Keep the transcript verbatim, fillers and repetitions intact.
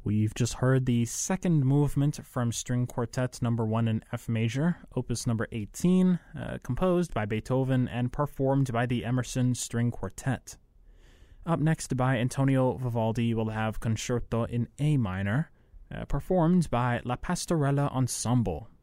We've just heard the second movement from String Quartet number one in F major, opus number eighteen, uh, composed by Beethoven and performed by the Emerson String Quartet. Up next by Antonio Vivaldi, we'll have Concerto in A minor, uh, performed by La Pastorella Ensemble.